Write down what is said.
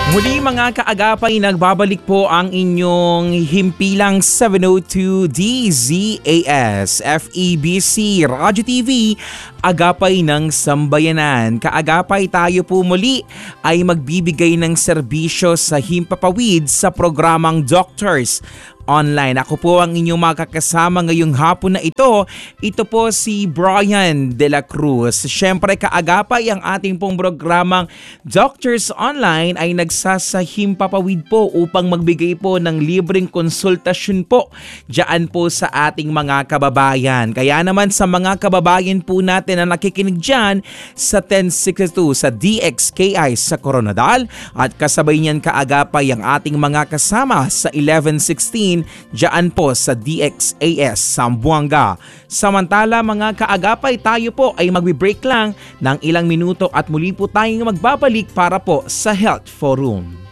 Muli mga kaagapay, nagbabalik po ang inyong himpilang 702 DZAS FEBC Radyo TV, Agapay ng Sambayanan. Kaagapay, tayo po muli ay magbibigay ng serbisyo sa himpapawid sa programang Doctors Online. Ako po ang inyong makakasama ngayong hapon na ito. Ito po si Brian De La Cruz. Siyempre kaagapay, ang ating pong programang Doctors Online ay nagsasahimpapawid po upang magbigay po ng libreng konsultasyon po diyan po sa ating mga kababayan. Kaya naman sa mga kababayan po natin na nakikinig dyan sa 1062 sa DXKI sa Coronadal at kasabay niyan kaagapay ang ating mga kasama sa 1116 diyan po sa DXAS Zamboanga. Samantala mga kaagapay, tayo po ay magbe-break lang ng ilang minuto at muli po tayong magbabalik para po sa Health Forum.